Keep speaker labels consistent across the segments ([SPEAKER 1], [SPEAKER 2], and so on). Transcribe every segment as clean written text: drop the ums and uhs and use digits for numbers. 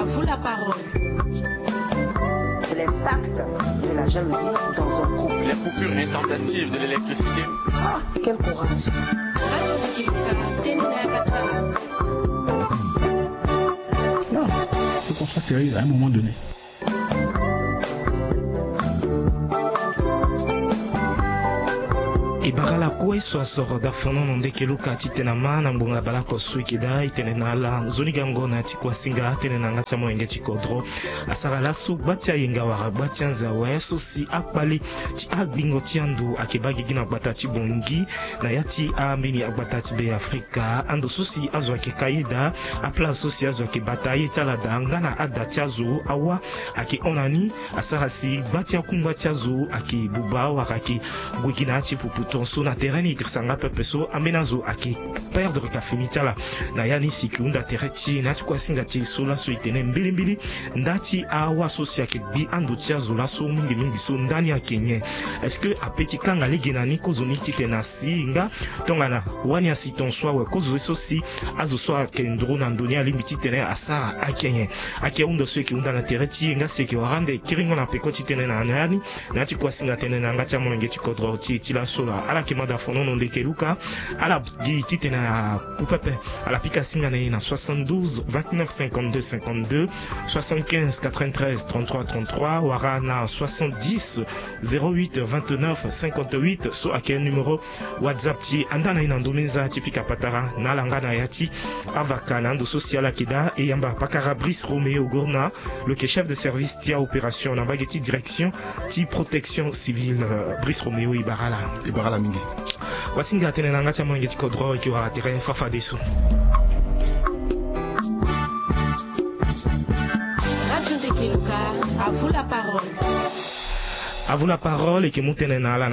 [SPEAKER 1] vous la parole.
[SPEAKER 2] L'impact de la jalousie dans un couple.
[SPEAKER 3] Les coupures intempestives de l'électricité.
[SPEAKER 2] Ah, quel courage.
[SPEAKER 4] Non, il faut qu'on soit sérieux à un moment donné.
[SPEAKER 5] Ibarala kwe swasoro da fono nonde keluka titena mana mbunga balako suikida itene nala zoni gango na tikwa singa tene nanga chamo enge chikodro asara lasu batia yenga wara batia nzawe sosi akpali ti agbingo tiandu akebagi gina gbata ti bongi na yati ambini agbata ti be Afrika ando sosi azo ake kaida apla sosi azo ake bata yetala da ngana ada tiazo awa ake onani asara si batia kumba tiazo ake buba wakake gwigina ti puputo so na terrain ni trsanga pepeso amenazo ake perdre kafini tala na yani sikunda tereti na tikwa singa ti sola so itene mbili ndati awa sosi ake bi ando tiazo la so mingi so ndani akenye est-ce que apeti kanga legena ni kozo ni titena singa tongana wani asiton swa we kozo sosi azo so akendro na ndoni alimbi titene asara akenye ake undo so ki unda na tereti nga seke warande kiringo na peko titene na yani na tikwa singa tene na ngati mo ngeti kodro ti la sola ala kemada fono non dekeluka ala gi titena kupepe ala pika singa na 72 29 52 52 75 93 33 33 wara na 70 08 29 58 so ake numéro WhatsApp ti andana ina ndomeza ti pika patara na langa na yati avaka na ndo social akida e yamba pakara Brice Romeo Gourna le chef de service ti opération na bageti direction ti protection civile Brice Romeo Ibarala mingi wasinga tene nanga cha mwenge tikodro ki wa tere fafa desu
[SPEAKER 1] Radio Dekeluka, à vous la parole.
[SPEAKER 5] À vous la parole et que moutene na la na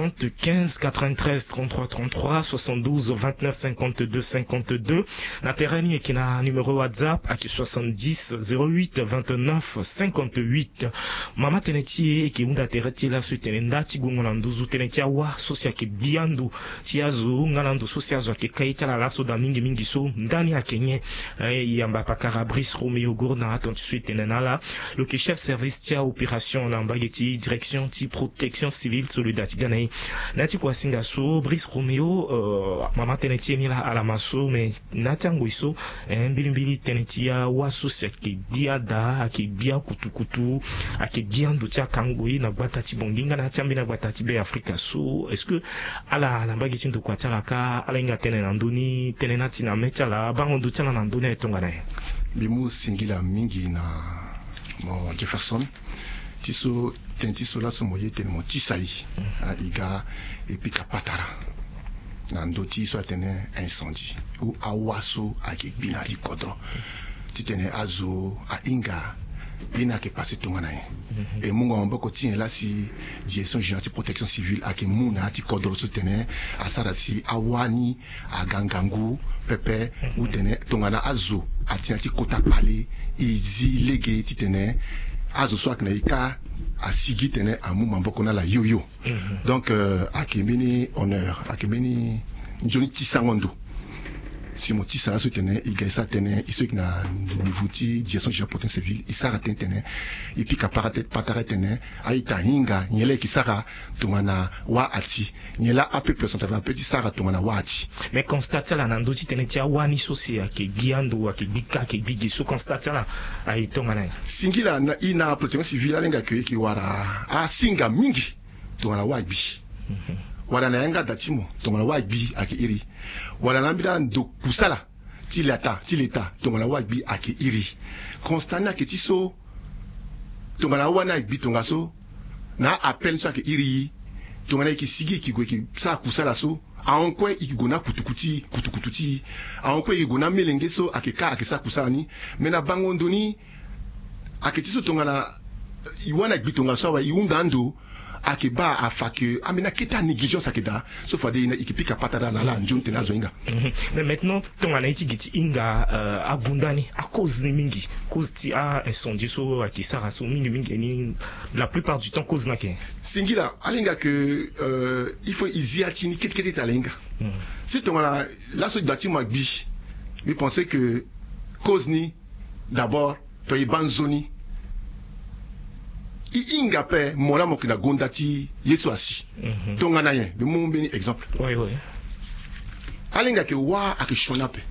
[SPEAKER 5] 75 93 33 33 72 29 52 52 na terreni et qui na numéro WhatsApp à qui 70 08 29 58 mama teneti et qui munda tereti la suite ndati gungo na nduzu teneti wa sosia ke biandu tiazu nganando sosia zo ke kaita la laso da mingi so ndani ya kenye yamba pakara Brice Romeo Gourna ton suite tenala le chef service tia opération na mbageti direction ti protection civile solidarité ganaï nati kwa singa so Brice Romeo mama teneti ni la ala maso mais natango iso mbili teneti ya waso seki bia da ki bia kutukutu aki bia ndo tia kangoi na bata ti bonginga na tambi na bata ti be Afrika so est-ce que ala na mbagi tindu kwa tala ka ala inga tene na nduni tene nati na mecha la bango ndo tala na nduni etonga na
[SPEAKER 6] bimu singila mingi na mo Jefferson tiso tentiso la somoye tenemo tisai iga epika patara na ndoti so atene incendie ou awaso ake bina di kodro titene azo a inga bina ke passé tongana e mungo mboko tien la si direction générale de protection civile ake muna ti kodro so tene asara si awani agangangu pepe ou tene tongana azo atia ti kota pale izi lege titene azo so akna ika asigi tene amu mamboko na la yoyo donc akemini honneur akemini njoni tisangondo si mo tisa so tene igesa tene iso na niveau ti direction générale protection civile isara tene et puis kapara patara tene aita hinga nyele kisara tungana wa ati nyela ape person tava petit sara tungana wa ati
[SPEAKER 5] mais constate la nando ti tene tia wani sosi ake giando ake bika ake bigi so constate la ai tongana
[SPEAKER 6] singila na ina protection civile alenga ke ki wara a singa mingi tungana wa bi wala na yanga datimo tongana wa bi ake iri wala lambida ndo kusala ti leta tongana wa bi ake iri constant na ke ti so tongana wa na bi tonga so na appel so ake iri tongana ki sigi ki go ki sa kusala so aonkwe ikigona kutukuti aonkwe igona melenge so ake ka ake sa kusala ni mena bango ndoni ake ti so tongana iwana bi tonga so wa iunda ndo akeba afake amena kita négligence akeda sauf ade ina ikipika patara na la njonte na zoinga
[SPEAKER 5] mais maintenant ton anaiti giti inga abundani à cause ni mingi cause ti a incendie so akisara so mingi ni la plupart du temps cause nake
[SPEAKER 6] singila alinga que il faut iziati ni kete talenga si ton la so dati magbi mais penser que cause ni d'abord to ibanzoni inga pe mola mokina gondati yesu asi tongana yen be mon beni exemple
[SPEAKER 5] oui
[SPEAKER 6] alinga ke wa akishona pe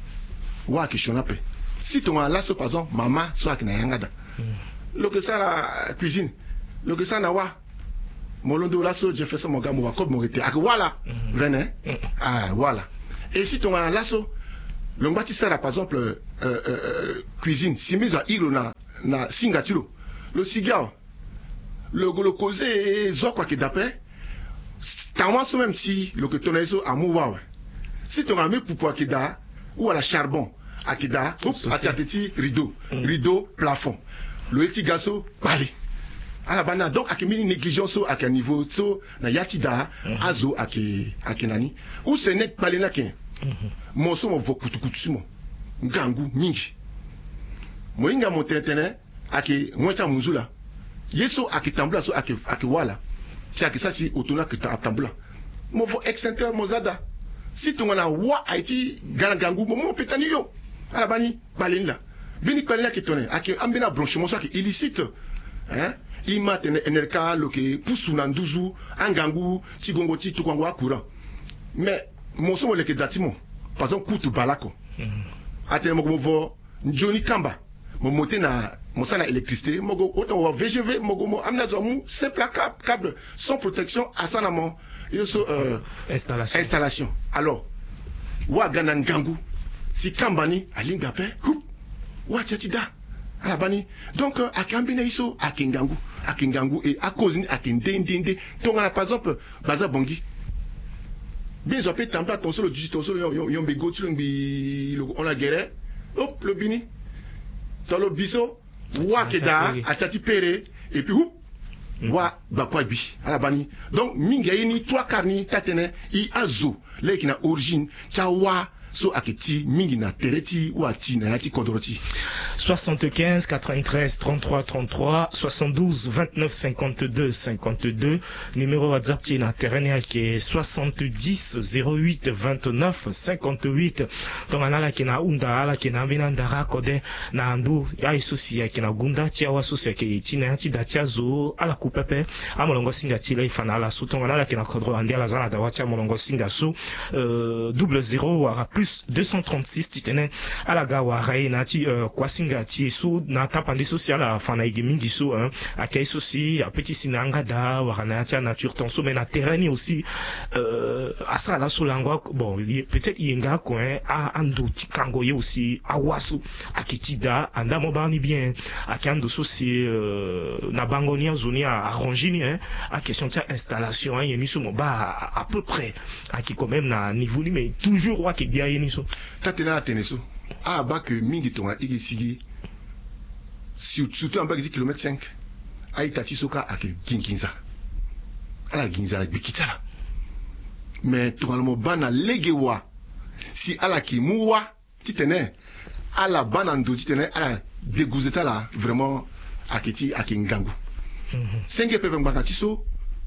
[SPEAKER 6] si tonga laso par exemple mama so akina yangada lo que ça la cuisine lo que ça na wa molondo laso Jefferson Mogamo wa kob morete ak wala venin voilà et si tonga laso le mbati sera par exemple cuisine si mise à ilo na singatilo le cigare le causé zokwa ki d'après tant même si le que tonezo amouwa si ton ami pour ki da ou à la charbon akida atiateti rideau plafond le eti gaso balé ala bana donc akimini négligence à quel niveau so na yatida azo akinani ou ce n'est pas na ken moso mo vokutukutumo ngangu mingi moinga motetene ake mwacha munzula yeso akitambula so akiwala si akisa si otona kitambula movo extincteur mozada si tongana wa aiti gangangu mo petani yo ala bani balinla bini kalina kitone ake ambina branchement so ake illicite ima tene enerka loke pusuna nduzu angangu tigongo ti tukango akura mais moso mo leke datimo par exemple kutu balako atene mo movo njoni kamba mo monter na mosala électricité mogo autant VGV mogo mo amna zomu simple câble sans protection asanamo yoso installation alors wa gana ngangu si kambani alinga pe wa tchatida alabani donc akambina iso akingangu et à cause akindendende tongana par exemple baza bongi bien zo pe tamba ton solo digital solo yombe go tulumbi on la guerre hop le bini tolo biso wa keda atati pere et puis wa bakwabi alabani donc minga yini trois carni tatene I azo leki na origine chawa so aketi mingi na tereti ou ati na yati kodroti
[SPEAKER 5] 75 93 33 33 72 29 52 52 numéro WhatsApp ti na terrain qui est 70 08 29 58 donc anala ki na unda ala ki na bina ndara kode na ndu ya isusi ya ki na gunda ti awa susi ya ki ti na yati datia zo ala kupepe amolongo singa ti la ifana ala su donc anala ki na kodro andi ala zana da wacha molongo singa su 00 wara plus 236 titene ala gawa raina ti kwa singa ti su na tapandi social a fana mingi su akay souci a petit sinanga da warana ti nature ton so mais na terrain aussi asa la su langwa bon peut-être yenga coin a ando ti kango ye aussi awasu akitida anda mo bani bien akando souci na bangonia zoni a arrangini a question de installation yemi su mo ba à peu près aki quand même na niveau ni mais toujours wa ki bien yeni so
[SPEAKER 6] tatena ateneso ba que mingi tonga igisigi surtout en bas de kilomètre 5 aitati soka ake ginkinza ala ginza la bikitala mais tournement bana legewa si ala ki muwa titene ala bana ndo titene ala dégouzeta là vraiment aketi akingangu senge pepe mbaka tiso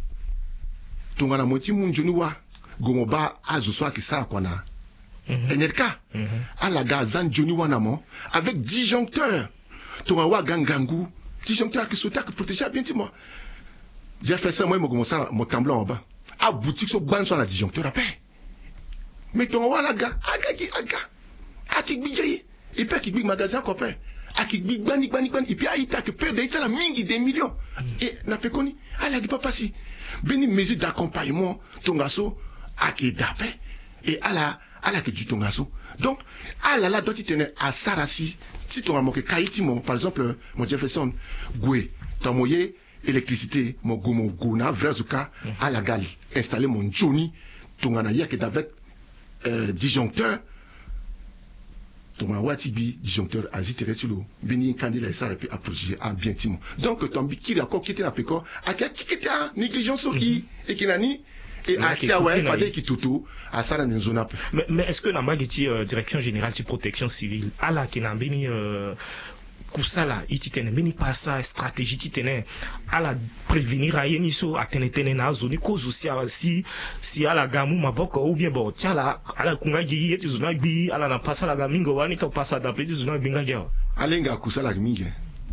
[SPEAKER 6] tongana moti munjoni wa gomoba azuso akisala kwana enerka ala gazan joni wana mo avec disjoncteur tonga wa gangangu disjoncteur qui sauta qui protéger bien dis moi j'ai fait ça moi mo ça mo tambla en bas a boutique so ban so na disjoncteur après mais tonga wa la ga aki bigay et puis qui big magasin copain aki big bani et puis aita que perdre ita la mingi des millions et na pe koni ala gi papa si beni mesure d'accompagnement tonga so aki dape et ala que du tongaso donc ala la doti tene à sarasi si ton amoke kaiti mon par exemple mon Jefferson gwe tamoye électricité mon gomo gona vrazuka à la gali installer mon Johnny tongana yake avec disjoncteur tongana watibi disjoncteur azitere tulo bini kandila et ça et puis approcher à bien timo donc tombi qui la qui était la pécor à qui était négligence qui et qui nani et à ouais fallait qui tutu à ça dans zone
[SPEAKER 5] mais est-ce que na magiti direction générale de protection civile ala qui na bini kusala ititene bini passa stratégie titene ala prévenir ayeni so atenetene na zone cause aussi si ala gamu maboko ou bien bon tiala ala kunga gi yeti zona bi ala na passa la gamingo wani to passa d'après zona binga gya
[SPEAKER 6] alenga kusala mingi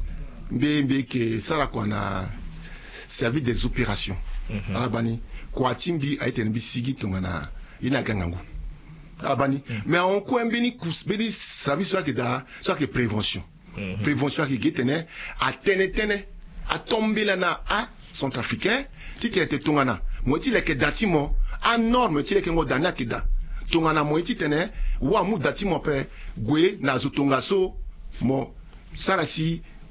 [SPEAKER 6] mbe ke sala kwa na service des opérations abani kwa timbi aitenbi sigi tongana ina gangangu abani mais on ko mbini kusbeli service wa kida so ke prévention prévention qui getene a tenetene a tombela na a centrafricain titi ete tongana moti leke datimo a norme ti leke ngo dana kida tongana moti tene wa mu datimo pe gwe na zotonga so mo sarasi